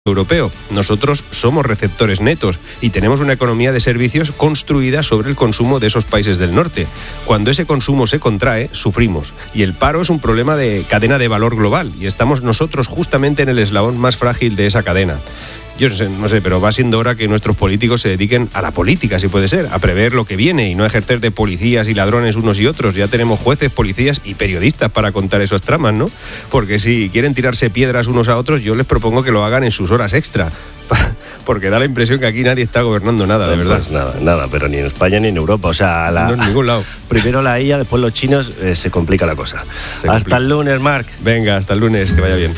europeo. Nosotros somos receptores netos y tenemos una economía de servicios construida sobre el consumo de esos países del norte. Cuando ese consumo se contrae, sufrimos. Y el paro es un problema de cadena de valor global y estamos nosotros justamente en el eslabón más frágil de esa cadena. Yo no sé, pero va siendo hora que nuestros políticos se dediquen a la política, si puede ser, a prever lo que viene y no a ejercer de policías y ladrones unos y otros. Ya tenemos jueces, policías y periodistas para contar esos tramas, ¿no? Porque si quieren tirarse piedras unos a otros, yo les propongo que lo hagan en sus horas extra. Porque da la impresión que aquí nadie está gobernando nada, de verdad. Pues nada, pero ni en España ni en Europa. O sea, no en ningún lado. Primero la IA, después los chinos, se complica la cosa. Hasta el lunes, Marc. Venga, hasta el lunes, que vaya bien.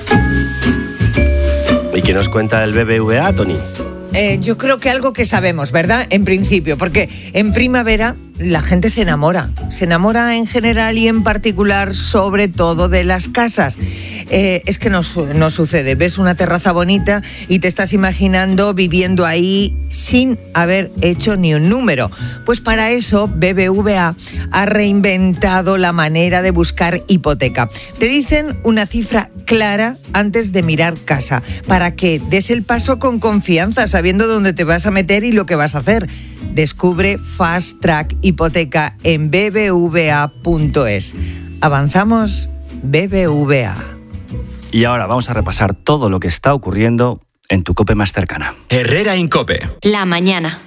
¿Y qué nos cuenta el BBVA, Toni? Yo creo que algo que sabemos, ¿verdad? En principio, porque en primavera la gente se enamora en general y en particular, sobre todo de las casas. Es que no sucede. Ves una terraza bonita y te estás imaginando viviendo ahí sin haber hecho ni un número. Pues para eso BBVA ha reinventado la manera de buscar hipoteca. Te dicen una cifra clara antes de mirar casa, para que des el paso con confianza, sabiendo dónde te vas a meter y lo que vas a hacer. Descubre Fast Track Hipoteca en bbva.es. ¿Avanzamos? BBVA. Y ahora vamos a repasar todo lo que está ocurriendo en tu COPE más cercana. Herrera Incope. La mañana.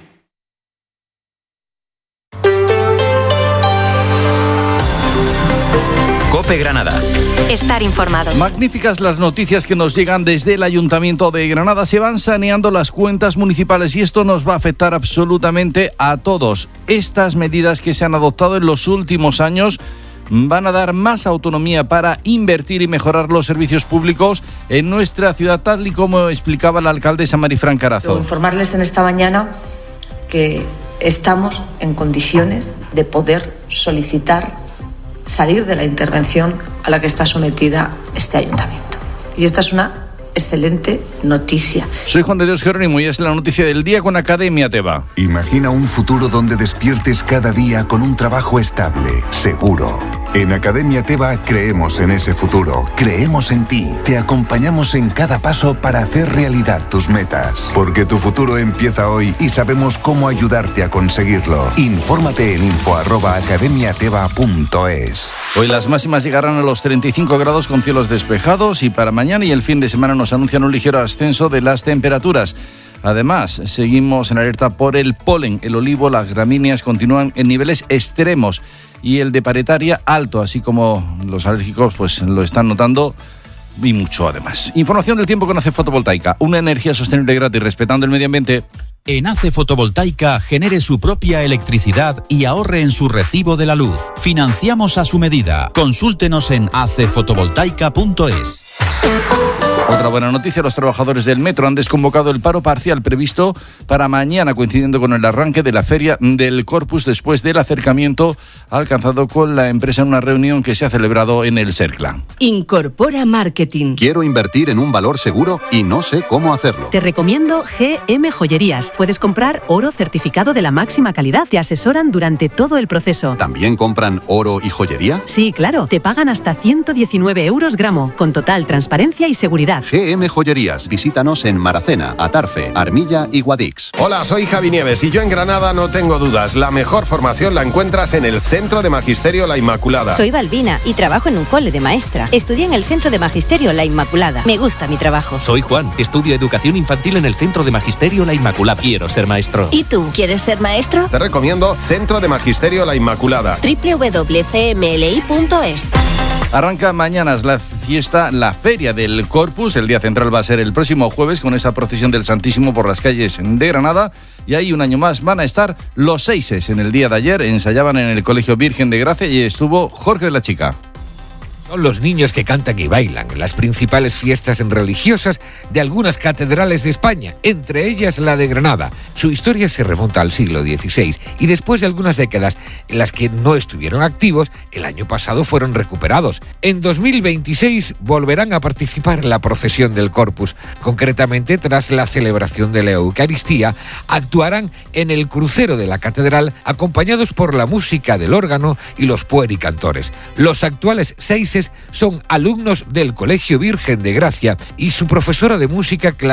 COPE Granada. Estar informado. Magníficas las noticias que nos llegan desde el Ayuntamiento de Granada. Se van saneando las cuentas municipales y esto nos va a afectar absolutamente a todos. Estas medidas que se han adoptado en los últimos años van a dar más autonomía para invertir y mejorar los servicios públicos en nuestra ciudad, tal y como explicaba la alcaldesa Marifran Carazo. Quiero informarles en esta mañana que estamos en condiciones de poder solicitar salir de la intervención a la que está sometida este ayuntamiento. Y esta es una excelente noticia. Soy Juan de Dios Jerónimo y es la noticia del día con Academia Teba. Imagina un futuro donde despiertes cada día con un trabajo estable, seguro. En Academia Teba creemos en ese futuro, creemos en ti, te acompañamos en cada paso para hacer realidad tus metas. Porque tu futuro empieza hoy y sabemos cómo ayudarte a conseguirlo. Infórmate en info@academiateba.es. Hoy las máximas llegarán a los 35 grados con cielos despejados y para mañana y el fin de semana nos anuncian un ligero ascenso de las temperaturas. Además, seguimos en alerta por el polen. El olivo, las gramíneas continúan en niveles extremos y el de paretaria alto, así como los alérgicos pues lo están notando y mucho además. Información del tiempo con ACE Fotovoltaica, una energía sostenible gratis respetando el medio ambiente. En ACE Fotovoltaica genere su propia electricidad y ahorre en su recibo de la luz. Financiamos a su medida. Consúltenos en acefotovoltaica.es. Otra buena noticia, los trabajadores del metro han desconvocado el paro parcial previsto para mañana, coincidiendo con el arranque de la Feria del Corpus después del acercamiento alcanzado con la empresa en una reunión que se ha celebrado en el Cercla. Incorpora Marketing. Quiero invertir en un valor seguro y no sé cómo hacerlo. Te recomiendo GM Joyerías. Puedes comprar oro certificado de la máxima calidad. Te asesoran durante todo el proceso. ¿También compran oro y joyería? Sí, claro. Te pagan hasta 119 euros gramo, con total transparencia y seguridad. GM Joyerías. Visítanos en Maracena, Atarfe, Armilla y Guadix. Hola, soy Javi Nieves y yo en Granada no tengo dudas. La mejor formación la encuentras en el Centro de Magisterio La Inmaculada. Soy Balbina y trabajo en un cole de maestra. Estudié en el Centro de Magisterio La Inmaculada. Me gusta mi trabajo. Soy Juan. Estudio Educación Infantil en el Centro de Magisterio La Inmaculada. Quiero ser maestro. ¿Y tú? ¿Quieres ser maestro? Te recomiendo Centro de Magisterio La Inmaculada. www.cmli.es. Arranca mañana la fiesta, la Feria del Corpus. El día central va a ser el próximo jueves con esa procesión del Santísimo por las calles de Granada. Y ahí un año más van a estar los seises. En el día de ayer ensayaban en el Colegio Virgen de Gracia y estuvo Jorge de la Chica. Son los niños que cantan y bailan en las principales fiestas religiosas de algunas catedrales de España, entre ellas la de Granada. Su historia se remonta al siglo XVI y después de algunas décadas en las que no estuvieron activos, el año pasado fueron recuperados. En 2026 volverán a participar en la procesión del Corpus. Concretamente, tras la celebración de la Eucaristía, actuarán en el crucero de la catedral acompañados por la música del órgano y los puericantores. Los actuales 6 meses son alumnos del Colegio Virgen de Gracia y su profesora de música